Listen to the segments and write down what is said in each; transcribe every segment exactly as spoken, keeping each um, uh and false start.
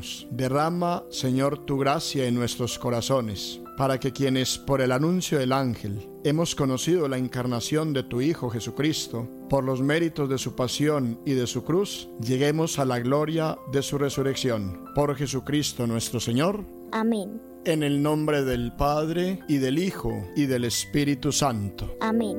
pedimos. Derrama, Señor, tu gracia en nuestros corazones, para que quienes por el anuncio del ángel hemos conocido la encarnación de tu Hijo Jesucristo, por los méritos de su pasión y de su cruz, lleguemos a la gloria de su resurrección. Por Jesucristo nuestro Señor. Amén. En el nombre del Padre, y del Hijo, y del Espíritu Santo. Amén.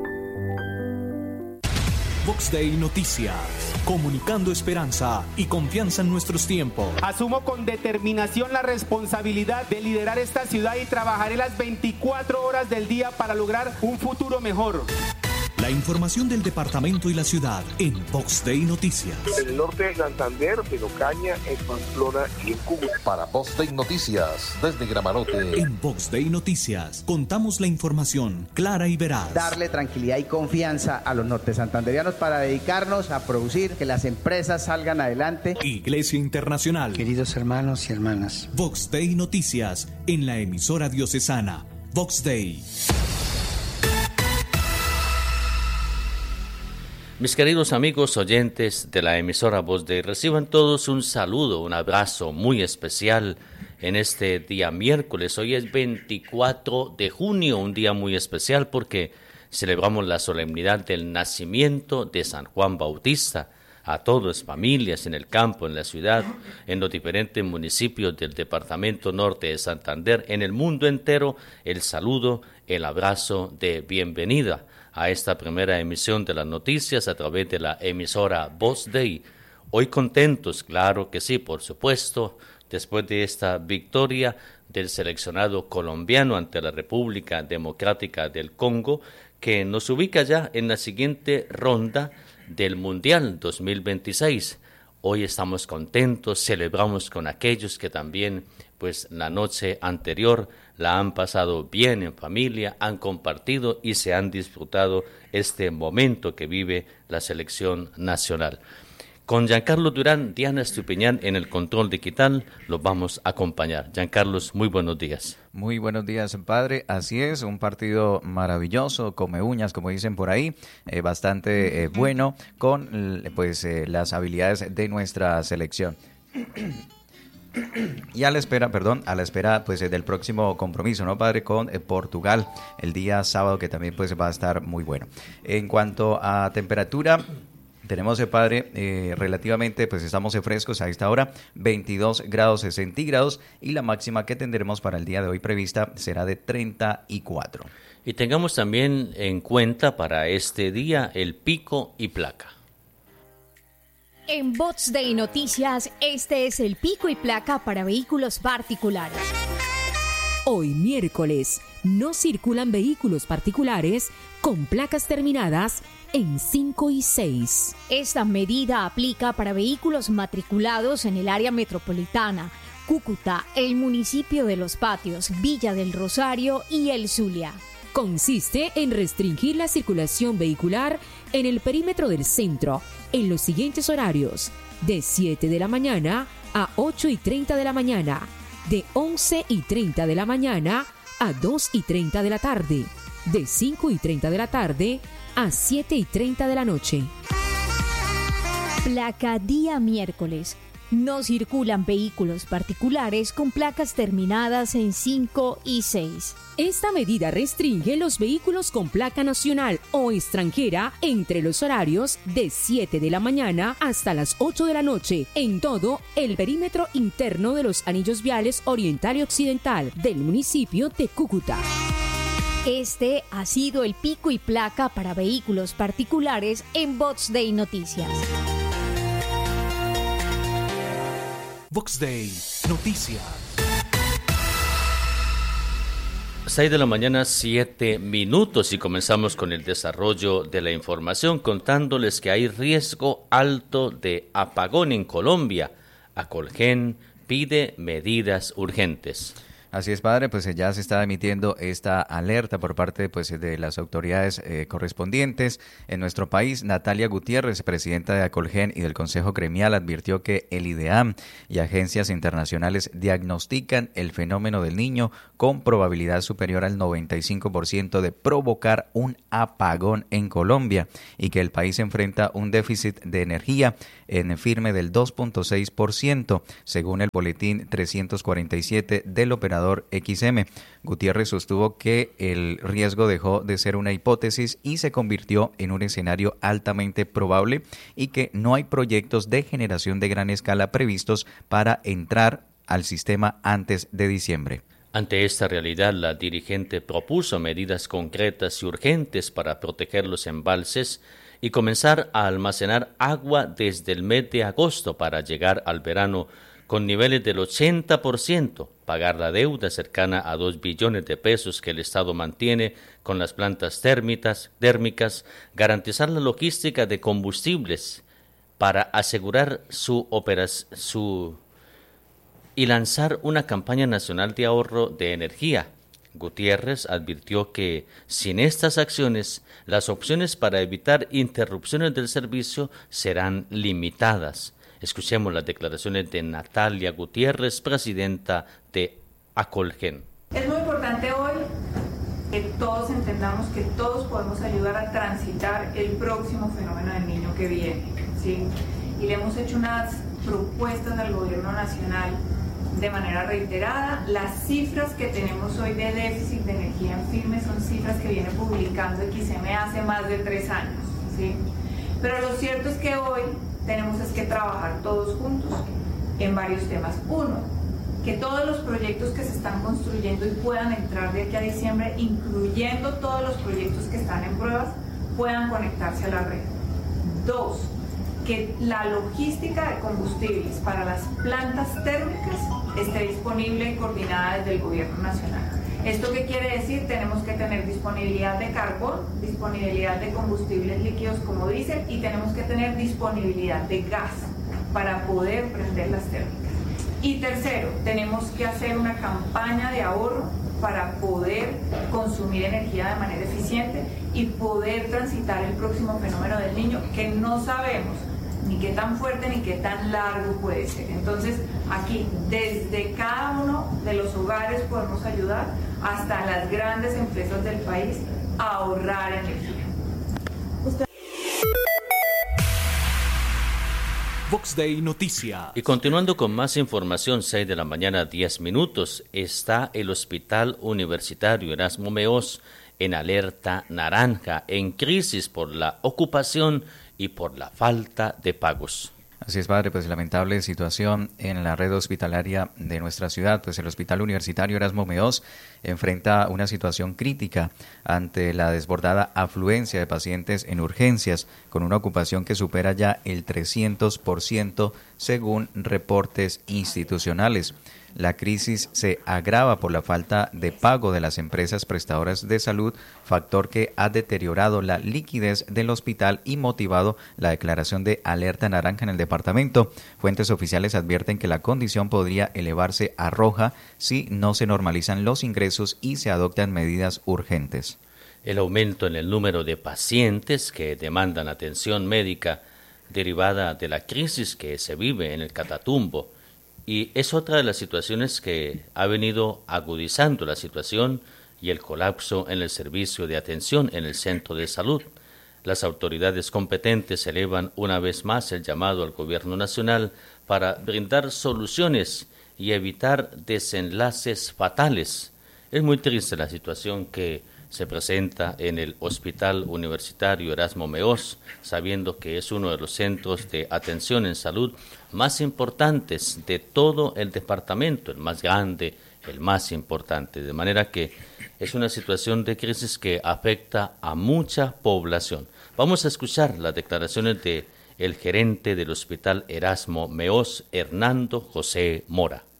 Vox Day Noticias, comunicando esperanza y confianza en nuestros tiempos. Asumo con determinación la responsabilidad de liderar esta ciudad y trabajaré las veinticuatro horas del día para lograr un futuro mejor. La información del departamento y la ciudad en Vox Day Noticias. En el norte de Santander, en Ocaña, en Pamplona y en Cúcuta. Para Vox Day Noticias, desde Gramarote. En Vox Day Noticias, contamos la información clara y veraz. Darle tranquilidad y confianza a los norte santanderianos para dedicarnos a producir, que las empresas salgan adelante. Iglesia Internacional. Queridos hermanos y hermanas. Vox Day Noticias, en la emisora diocesana. Vox Day. Mis queridos amigos oyentes de la emisora Voz Day, reciban todos un saludo, un abrazo muy especial en este día miércoles. Hoy es veinticuatro de junio, un día muy especial porque celebramos la solemnidad del nacimiento de San Juan Bautista. A todos, familias en el campo, en la ciudad, en los diferentes municipios del departamento norte de Santander, en el mundo entero, el saludo, el abrazo de bienvenida a esta primera emisión de las noticias a través de la emisora Voz Day. Hoy contentos, claro que sí, por supuesto, después de esta victoria del seleccionado colombiano ante la República Democrática del Congo, que nos ubica ya en la siguiente ronda del Mundial dos mil veintiséis. Hoy estamos contentos, celebramos con aquellos que también, pues la noche anterior la han pasado bien en familia, han compartido y se han disfrutado este momento que vive la selección nacional. Con Giancarlo Durán, Diana Estupiñán en el control digital, los vamos a acompañar. Giancarlo, muy buenos días. Muy buenos días, padre. Así es, un partido maravilloso, come uñas, como dicen por ahí, eh, bastante eh, bueno, con pues eh, las habilidades de nuestra selección. Y a la espera, perdón, a la espera pues del próximo compromiso, ¿no, padre? Con eh, Portugal, el día sábado, que también pues va a estar muy bueno. En cuanto a temperatura, tenemos, eh, padre, eh, relativamente, pues estamos eh, frescos a esta hora, veintidós grados centígrados, y la máxima que tendremos para el día de hoy prevista será de treinta y cuatro. Y tengamos también en cuenta para este día el pico y placa. En Vox Day Noticias, este es el pico y placa para vehículos particulares. Hoy miércoles, no circulan vehículos particulares con placas terminadas en cinco y seis. Esta medida aplica para vehículos matriculados en el área metropolitana, Cúcuta, el municipio de Los Patios, Villa del Rosario y El Zulia. Consiste en restringir la circulación vehicular en el perímetro del centro en los siguientes horarios: de siete de la mañana a ocho y treinta de la mañana, de once y treinta de la mañana a dos y treinta de la tarde, de cinco y treinta de la tarde a siete y treinta de la noche. Placa día miércoles. No circulan vehículos particulares con placas terminadas en cinco y seis. Esta medida restringe los vehículos con placa nacional o extranjera entre los horarios de siete de la mañana hasta las ocho de la noche en todo el perímetro interno de los anillos viales oriental y occidental del municipio de Cúcuta. Este ha sido el pico y placa para vehículos particulares en Vox Day Noticias. Vox Day Noticias. seis de la mañana, siete minutos, y comenzamos con el desarrollo de la información contándoles que hay riesgo alto de apagón en Colombia. Acolgen pide medidas urgentes. Así es, padre, pues ya se está emitiendo esta alerta por parte pues, de las autoridades eh, correspondientes en nuestro país. Natalia Gutiérrez, presidenta de Acolgen y del Consejo Gremial, advirtió que el IDEAM y agencias internacionales diagnostican el fenómeno del Niño con probabilidad superior al noventa y cinco por ciento de provocar un apagón en Colombia y que el país enfrenta un déficit de energía en firme del dos punto seis por ciento, según el boletín trescientos cuarenta y siete del operador X M. Gutiérrez sostuvo que el riesgo dejó de ser una hipótesis y se convirtió en un escenario altamente probable y que no hay proyectos de generación de gran escala previstos para entrar al sistema antes de diciembre. Ante esta realidad, la dirigente propuso medidas concretas y urgentes para proteger los embalses y comenzar a almacenar agua desde el mes de agosto para llegar al verano con niveles del ochenta por ciento, pagar la deuda cercana a dos billones de pesos que el Estado mantiene con las plantas térmicas, térmicas, garantizar la logística de combustibles para asegurar su operación su, y lanzar una campaña nacional de ahorro de energía. Gutiérrez advirtió que sin estas acciones, las opciones para evitar interrupciones del servicio serán limitadas. Escuchemos las declaraciones de Natalia Gutiérrez, presidenta de Acolgen. Es muy importante hoy que todos entendamos que todos podemos ayudar a transitar el próximo fenómeno del Niño que viene, ¿sí? Y le hemos hecho unas propuestas al gobierno nacional de manera reiterada. Las cifras que tenemos hoy de déficit de energía en firme son cifras que viene publicando X M hace más de tres años, ¿sí? Pero lo cierto es que hoy tenemos es que trabajar todos juntos en varios temas. Uno, que todos los proyectos que se están construyendo y puedan entrar de aquí a diciembre, incluyendo todos los proyectos que están en pruebas, puedan conectarse a la red. Dos, que la logística de combustibles para las plantas térmicas esté disponible y coordinada desde el gobierno nacional. ¿Esto qué quiere decir? Tenemos que tener disponibilidad de carbón, disponibilidad de combustibles líquidos como diésel y tenemos que tener disponibilidad de gas para poder prender las térmicas. Y tercero, tenemos que hacer una campaña de ahorro para poder consumir energía de manera eficiente y poder transitar el próximo fenómeno del Niño, que no sabemos ni qué tan fuerte ni qué tan largo puede ser. Entonces, aquí, desde cada uno de los hogares podemos ayudar hasta las grandes empresas del país a ahorrar energía. Usted... Vox Day Noticias. Y continuando con más información, seis de la mañana, diez minutos, está el Hospital Universitario Erasmo Meós en alerta naranja, en crisis por la ocupación y por la falta de pagos. Así es, padre, pues lamentable situación en la red hospitalaria de nuestra ciudad, pues el Hospital Universitario Erasmo Meós enfrenta una situación crítica ante la desbordada afluencia de pacientes en urgencias, con una ocupación que supera ya el trescientos por ciento según reportes institucionales. La crisis se agrava por la falta de pago de las empresas prestadoras de salud, factor que ha deteriorado la liquidez del hospital y motivado la declaración de alerta naranja en el departamento. Fuentes oficiales advierten que la condición podría elevarse a roja si no se normalizan los ingresos y se adoptan medidas urgentes. El aumento en el número de pacientes que demandan atención médica derivada de la crisis que se vive en el Catatumbo, y es otra de las situaciones que ha venido agudizando la situación y el colapso en el servicio de atención en el centro de salud. Las autoridades competentes elevan una vez más el llamado al gobierno nacional para brindar soluciones y evitar desenlaces fatales. Es muy triste la situación que se presenta en el Hospital Universitario Erasmo Meós, sabiendo que es uno de los centros de atención en salud más importantes de todo el departamento, el más grande, el más importante, de manera que es una situación de crisis que afecta a mucha población. Vamos a escuchar las declaraciones de el gerente del Hospital Erasmo Meós, Hernando José Mora.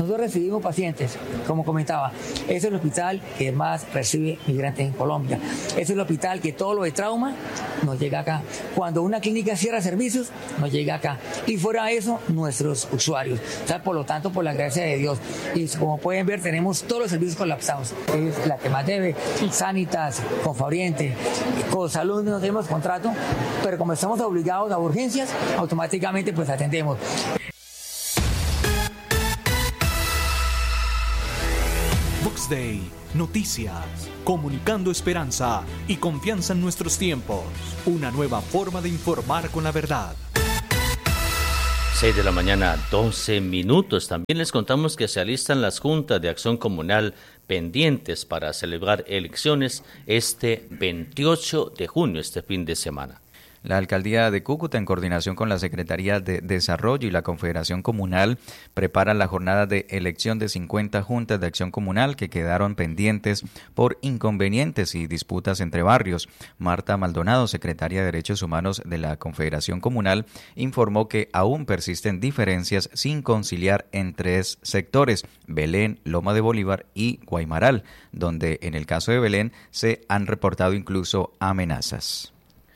Nosotros recibimos pacientes, como comentaba, es el hospital que más recibe migrantes en Colombia. Es el hospital que todo lo de trauma nos llega acá. Cuando una clínica cierra servicios, nos llega acá. Y fuera de eso, nuestros usuarios. O sea, por lo tanto, por la gracia de Dios. Y como pueden ver, tenemos todos los servicios colapsados. Es la que más debe. Sanitas, Confabriente, con salud no tenemos contrato, pero como estamos obligados a urgencias, automáticamente pues atendemos. Vox Day, noticias, comunicando esperanza y confianza en nuestros tiempos. Una nueva forma de informar con la verdad. seis de la mañana, doce minutos. También les contamos que se alistan las juntas de acción comunal pendientes para celebrar elecciones este veintiocho de junio, este fin de semana. La Alcaldía de Cúcuta, en coordinación con la Secretaría de Desarrollo y la Confederación Comunal, prepara la jornada de elección de cincuenta juntas de acción comunal que quedaron pendientes por inconvenientes y disputas entre barrios. Marta Maldonado, secretaria de Derechos Humanos de la Confederación Comunal, informó que aún persisten diferencias sin conciliar en tres sectores: Belén, Loma de Bolívar y Guaymaral, donde en el caso de Belén se han reportado incluso amenazas.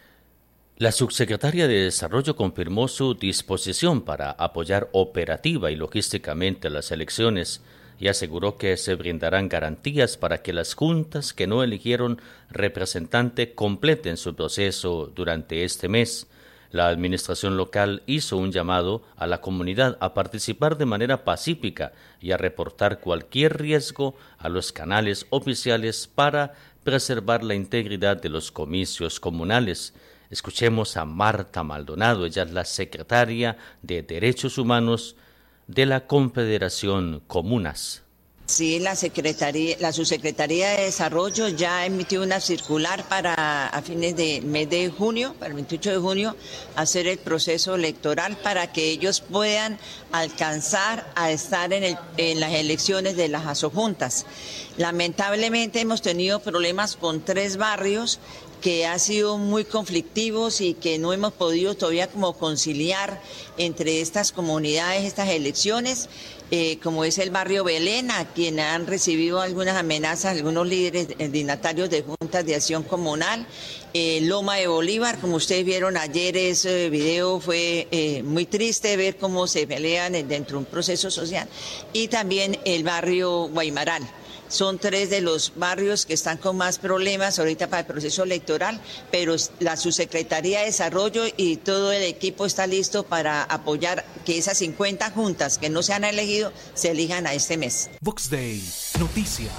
La subsecretaria de Desarrollo confirmó su disposición para apoyar operativa y logísticamente las elecciones y aseguró que se brindarán garantías para que las juntas que no eligieron representante completen su proceso durante este mes. La administración local hizo un llamado a la comunidad a participar de manera pacífica y a reportar cualquier riesgo a los canales oficiales para preservar la integridad de los comicios comunales. Escuchemos a Marta Maldonado, ella es la secretaria de Derechos Humanos de la Confederación Comunas. Sí, la Secretaría, la Subsecretaría de Desarrollo ya emitió una circular para a fines del mes de junio, para el veintiocho de junio, hacer el proceso electoral para que ellos puedan alcanzar a estar en, el, en las elecciones de las asojuntas. Lamentablemente hemos tenido problemas con tres barrios que han sido muy conflictivos y que no hemos podido todavía como conciliar entre estas comunidades, estas elecciones, eh, como es el barrio Belén, a quien han recibido algunas amenazas algunos líderes dignatarios de juntas de acción comunal, eh, Loma de Bolívar, como ustedes vieron ayer, ese video fue eh, muy triste ver cómo se pelean dentro de un proceso social, y también el barrio Guaymaral. Son tres de los barrios que están con más problemas ahorita para el proceso electoral, pero la Subsecretaría de Desarrollo y todo el equipo está listo para apoyar que esas cincuenta juntas que no se han elegido se elijan a este mes. Vox Day, noticias.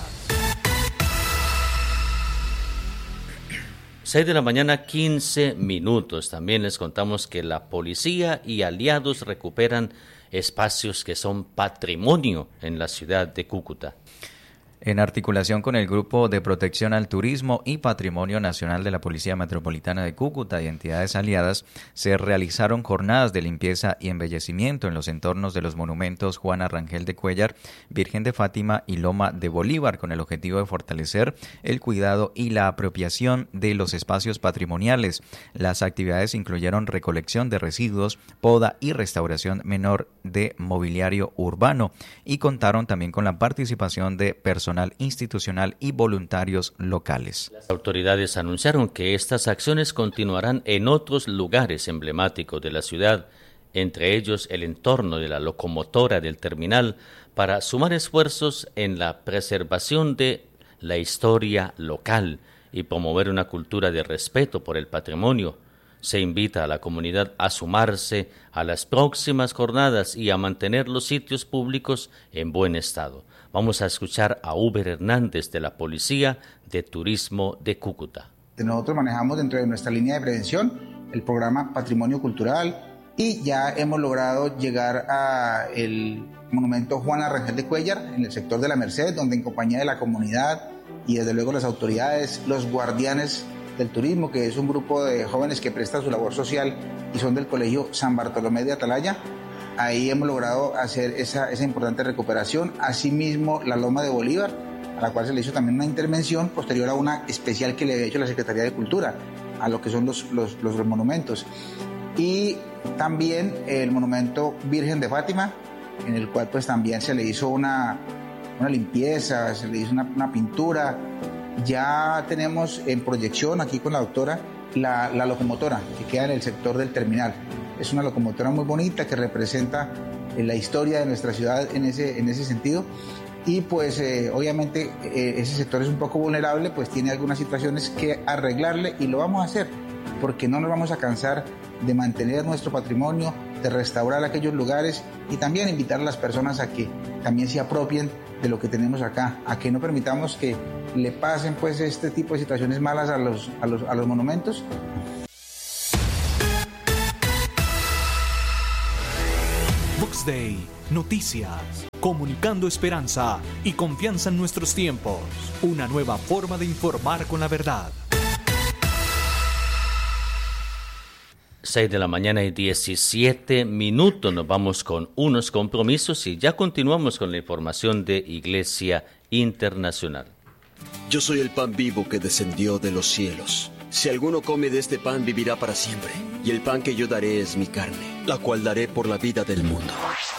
seis de la mañana, quince minutos. También les contamos que la policía y aliados recuperan espacios que son patrimonio en la ciudad de Cúcuta. En articulación con el Grupo de Protección al Turismo y Patrimonio Nacional de la Policía Metropolitana de Cúcuta y entidades aliadas, se realizaron jornadas de limpieza y embellecimiento en los entornos de los monumentos Juana Rangel de Cuéllar, Virgen de Fátima y Loma de Bolívar, con el objetivo de fortalecer el cuidado y la apropiación de los espacios patrimoniales. Las actividades incluyeron recolección de residuos, poda y restauración menor de mobiliario urbano y contaron también con la participación de personas institucional y voluntarios locales. Las autoridades anunciaron que estas acciones continuarán en otros lugares emblemáticos de la ciudad, entre ellos el entorno de la locomotora del terminal, para sumar esfuerzos en la preservación de la historia local y promover una cultura de respeto por el patrimonio. Se invita a la comunidad a sumarse a las próximas jornadas y a mantener los sitios públicos en buen estado. Vamos a escuchar a Uber Hernández de la Policía de Turismo de Cúcuta. Nosotros manejamos dentro de nuestra línea de prevención el programa Patrimonio Cultural y ya hemos logrado llegar al monumento Juana Rangel de Cuéllar en el sector de la Merced, donde en compañía de la comunidad y desde luego las autoridades, los guardianes del turismo, que es un grupo de jóvenes que prestan su labor social y son del Colegio San Bartolomé de Atalaya. Ahí hemos logrado hacer esa, esa importante recuperación. Asimismo, la Loma de Bolívar, a la cual se le hizo también una intervención posterior a una especial que le había hecho la Secretaría de Cultura a lo que son los, los, los monumentos. Y también el monumento Virgen de Fátima, en el cual pues también se le hizo una, una limpieza, se le hizo una, una pintura. Ya tenemos en proyección aquí con la doctora la, la locomotora que queda en el sector del terminal. Es una locomotora muy bonita que representa eh, la historia de nuestra ciudad en ese, en ese sentido. Y pues eh, obviamente eh, ese sector es un poco vulnerable, pues tiene algunas situaciones que arreglarle y lo vamos a hacer porque no nos vamos a cansar de mantener nuestro patrimonio, de restaurar aquellos lugares y también invitar a las personas a que también se apropien de lo que tenemos acá, a que no permitamos que le pasen pues este tipo de situaciones malas a los, a los, a los monumentos. Vox Day, noticias, comunicando esperanza y confianza en nuestros tiempos. Una nueva forma de informar con la verdad. seis de la mañana y diecisiete minutos. Nos vamos con unos compromisos y ya continuamos con la información de Iglesia Internacional. Yo soy el pan vivo que descendió de los cielos. Si alguno come de este pan, vivirá para siempre. Y el pan que yo daré es mi carne, la cual daré por la vida del mundo.